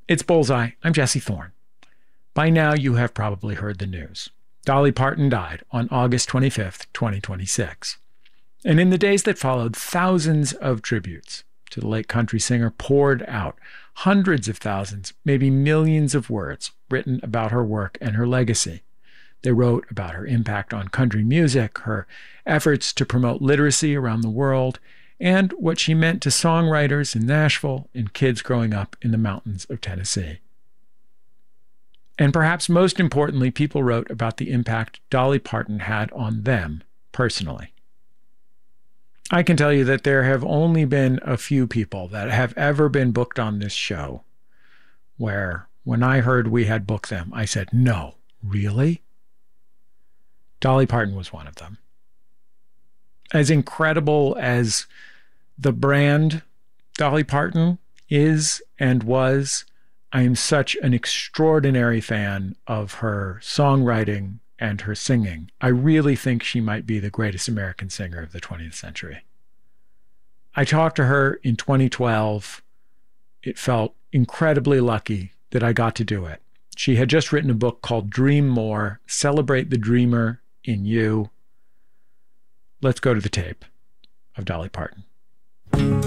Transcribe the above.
It's Bullseye. I'm Jesse Thorne. By now, you have probably heard the news. Dolly Parton died on August 25th, 2026. And in the days that followed, thousands of tributes to the late country singer poured out. Hundreds of thousands, maybe millions of words written about her work and her legacy. They wrote about her impact on country music, her efforts to promote literacy around the world, and what she meant to songwriters in Nashville and kids growing up in the mountains of Tennessee. And perhaps most importantly, people wrote about the impact Dolly Parton had on them personally. I can tell you that there have only been a few people that have ever been booked on this show where, when I heard we had booked them, I said, no, really? Dolly Parton was one of them. As incredible as the brand Dolly Parton is and was, I am such an extraordinary fan of her songwriting and her singing. I really think she might be the greatest American singer of the 20th century. I talked to her in 2012. It felt incredibly lucky that I got to do it. She had just written a book called Dream More, Celebrate the Dreamer in You. Let's go to the tape of Dolly Parton.